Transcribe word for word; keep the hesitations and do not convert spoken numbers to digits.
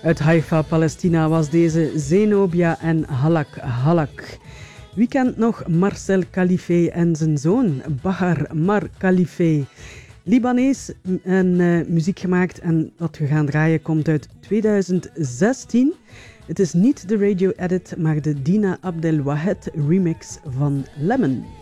Uit Haifa, Palestina was deze Zenobia en Halak Halak. Wie kent nog Marcel Khalife en zijn zoon Bahar Mar Khalife? Libanees en uh, muziek gemaakt en wat we gaan draaien komt uit twintig zestien. Het is niet de radio edit, maar de Dina Abdel Wahed remix van Lemon.